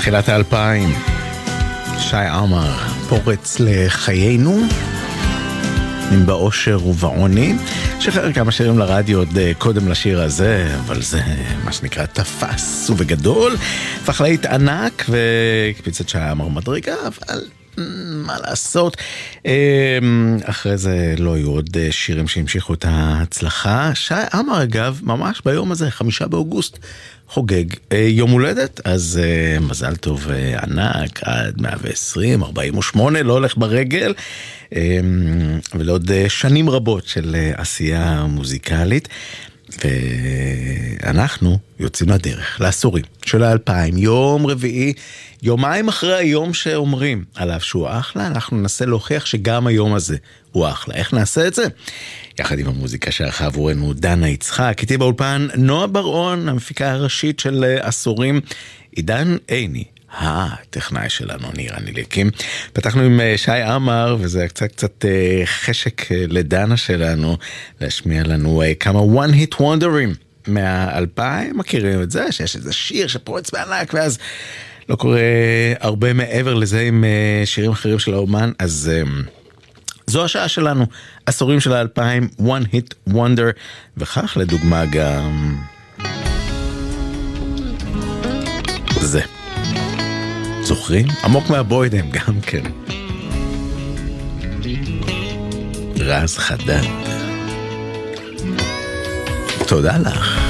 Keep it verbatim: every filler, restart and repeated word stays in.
תחילת האלפיים, שי עמר פורץ לחיינו עם באושר ובעוני, שחרר כמה שירים לרדיו עוד קודם לשיר הזה, אבל זה מה שנקרא תפס ובגדול, הפך להיט ענק וקפיץ את שי עמר מדרגה, אבל מה לעשות, אחרי זה לא היו עוד שירים שהמשיכו את ההצלחה. שי עמר אגב ממש ביום הזה, חמישה באוגוסט, חוגג יום הולדת, אז מזל טוב ענק, עד מאה ועשרים, ארבעים ושמונה, לא הולך ברגל, ולעוד שנים רבות של עשייה מוזיקלית. ואנחנו יוצאים לדרך, לעשורים של האלפיים, יום רביעי, יומיים אחרי היום שאומרים עליו שהוא אחלה, אנחנו ננסה להוכיח שגם היום הזה הוא אחלה. איך נעשה את זה? יחד עם המוזיקה שערכה עבורנו דנה יצחק, איתי באולפן נועה בר-און, המפיקה הראשית של עשורים, עידן עיני, הטכנאי שלנו, נראה ניליקים. פתחנו עם שי עמר, וזה קצת קצת חשק לדנה שלנו, להשמיע לנו כמה one hit wondering מהאלפיים. מכירים את זה, שיש איזה שיר שפורץ בענק, ואז לא קורה הרבה מעבר לזה עם שירים אחרים של האומן, אז זו השעה שלנו, עשורים של האלפיים, one hit wonder, וכך לדוגמה גם זה. זוכרים? עמוק מהבוידם גם כן. רז חדד. תודה לך.